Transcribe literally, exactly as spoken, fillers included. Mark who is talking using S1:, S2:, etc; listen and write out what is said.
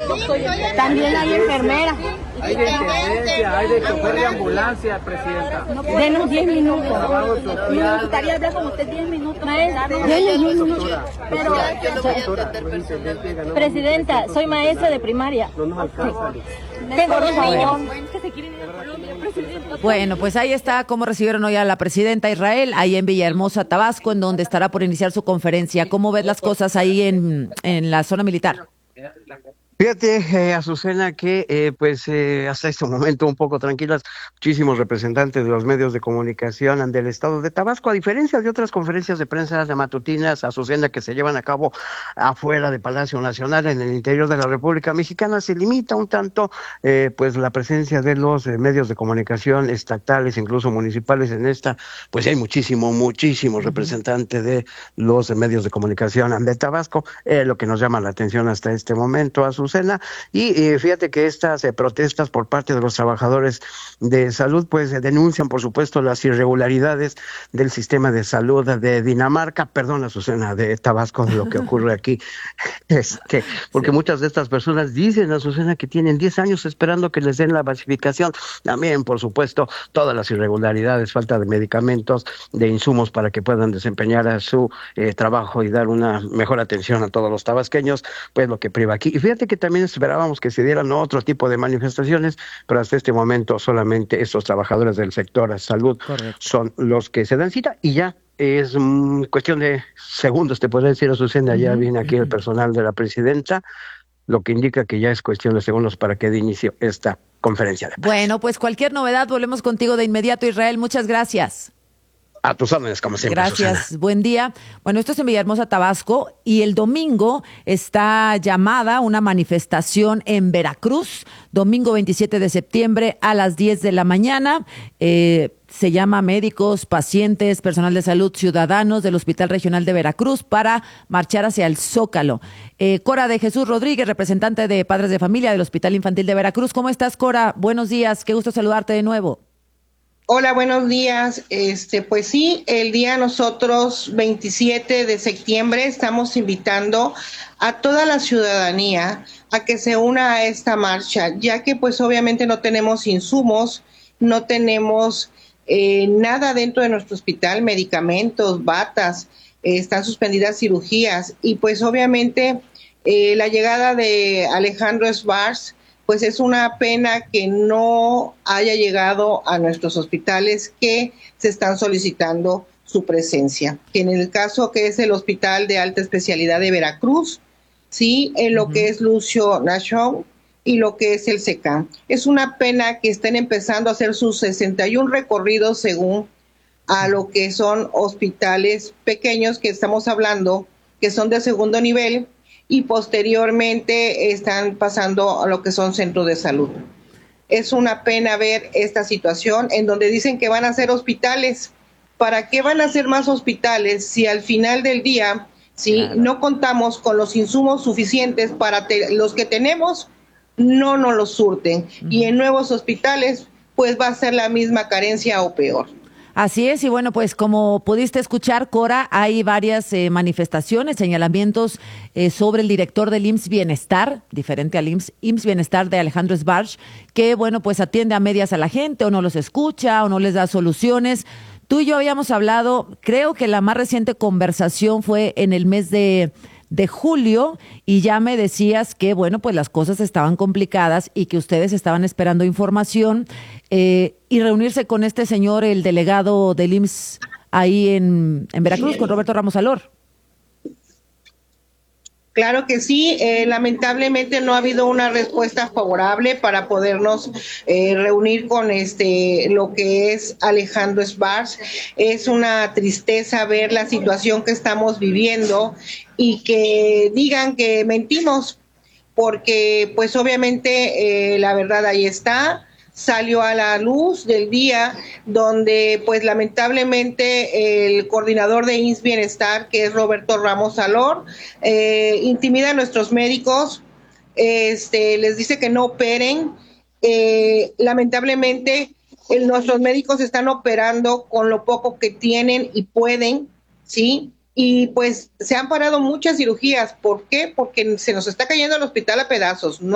S1: También hay enfermera.
S2: Hay de intendencia, hay de chofer de ambulancia, presidenta.
S1: Denos diez minutos.
S2: Trabajo
S1: Me
S2: social.
S1: gustaría hablar con usted diez minutos. Maestra, diez minutos. Pero, presidenta, soy maestra de primaria.
S2: No nos alcanza.
S1: Tengo dos niños.
S3: Bueno, pues ahí está cómo recibieron hoy a la presidenta Israel, ahí en Villahermosa, Tabasco, en donde estará por iniciar su conferencia. ¿Cómo ves las cosas ahí en, en la zona militar?
S4: Fíjate, eh, Azucena, que eh, pues eh, hasta este momento un poco tranquilas, muchísimos representantes de los medios de comunicación del estado de Tabasco, a diferencia de otras conferencias de prensa de matutinas, Azucena, que se llevan a cabo afuera de Palacio Nacional, en el interior de la República Mexicana, se limita un tanto eh, pues la presencia de los eh, medios de comunicación estatales, incluso municipales en esta, pues hay muchísimo, muchísimos representantes de los medios de comunicación de Tabasco, eh, lo que nos llama la atención hasta este momento, Azucena. Y eh, fíjate que estas eh, protestas por parte de los trabajadores de salud pues eh, denuncian por supuesto las irregularidades del sistema de salud de Dinamarca, perdón, Azucena, de Tabasco, de lo que ocurre aquí, este, porque sí. Muchas de estas personas dicen, Azucena, que tienen diez años esperando que les den la basificación, también por supuesto todas las irregularidades, falta de medicamentos, de insumos para que puedan desempeñar a su eh, trabajo y dar una mejor atención a todos los tabasqueños, pues lo que priva aquí. Y fíjate que también esperábamos que se dieran otro tipo de manifestaciones, pero hasta este momento solamente estos trabajadores del sector de salud Correcto. Son los que se dan cita y ya es um, cuestión de segundos, te podría decir, Azucena, ya uh-huh. viene aquí el personal de la presidenta, lo que indica que ya es cuestión de segundos para que dé inicio esta conferencia de prensa.
S3: Bueno, pues cualquier novedad, volvemos contigo de inmediato, Israel, muchas gracias.
S4: A tus órdenes, como siempre.
S3: Gracias,
S4: Susana.
S3: Buen día. Bueno, esto es en Villahermosa, Tabasco, y el domingo está llamada una manifestación en Veracruz, domingo veintisiete de septiembre a las diez de la mañana. Eh, se llama Médicos, Pacientes, Personal de Salud, Ciudadanos del Hospital Regional de Veracruz para marchar hacia el Zócalo. Eh, Cora de Jesús Rodríguez, representante de Padres de Familia del Hospital Infantil de Veracruz. ¿Cómo estás, Cora? Buenos días, qué gusto saludarte de nuevo.
S5: Hola, buenos días. Este, pues sí, el día nosotros, veintisiete de septiembre, estamos invitando a toda la ciudadanía a que se una a esta marcha, ya que pues obviamente no tenemos insumos, no tenemos eh, nada dentro de nuestro hospital, medicamentos, batas, eh, están suspendidas cirugías y pues obviamente eh, la llegada de Alejandro Schwartz pues es una pena que no haya llegado a nuestros hospitales que se están solicitando su presencia. En el caso que es el Hospital de Alta Especialidad de Veracruz, sí, en lo uh-huh. que es Lucio Nachón y lo que es el S E C A M. Es una pena que estén empezando a hacer sus sesenta y uno recorridos según a lo que son hospitales pequeños que estamos hablando, que son de segundo nivel, y posteriormente están pasando a lo que son centros de salud. Es una pena ver esta situación en donde dicen que van a hacer hospitales. ¿Para qué van a hacer más hospitales si al final del día, si claro. no contamos con los insumos suficientes para te- los que tenemos, no nos los surten? Uh-huh. Y en nuevos hospitales, pues va a ser la misma carencia o peor.
S3: Así es, y bueno, pues como pudiste escuchar, Cora, hay varias eh, manifestaciones, señalamientos eh, sobre el director del I M S S Bienestar, diferente al I M S S, I M S S Bienestar de Alejandro Schwartz, que bueno, pues atiende a medias a la gente, o no los escucha, o no les da soluciones. Tú y yo habíamos hablado, creo que la más reciente conversación fue en el mes de... de julio, y ya me decías que, bueno, pues las cosas estaban complicadas y que ustedes estaban esperando información eh, y reunirse con este señor, el delegado del I M S S ahí en, en Veracruz, con Roberto Ramos Alor.
S5: Claro que sí, eh, lamentablemente no ha habido una respuesta favorable para podernos eh, reunir con este lo que es Alejandro Schwartz. Es una tristeza ver la situación que estamos viviendo y que digan que mentimos, porque pues obviamente eh, la verdad ahí está. Salió a la luz del día donde pues lamentablemente el coordinador de I M S S Bienestar, que es Roberto Ramos Alor, eh, intimida a nuestros médicos, este, les dice que no operen. Eh, lamentablemente el, nuestros médicos están operando con lo poco que tienen y pueden, ¿sí? Y pues se han parado muchas cirugías. ¿Por qué? Porque se nos está cayendo el hospital a pedazos. No